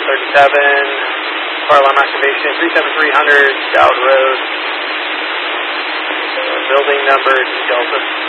37, car alarm activation, 37300 Dowd Road. Building number Delta